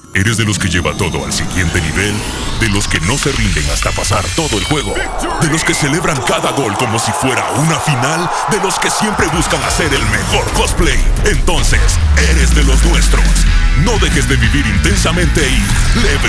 ¿Eres de los que lleva todo al siguiente nivel? ¿De los que no se rinden hasta pasar todo el juego? ¿De los que celebran cada gol como si fuera una final? ¿De los que siempre buscan hacer el mejor cosplay? Entonces, eres de los nuestros. No dejes de vivir intensamente y leve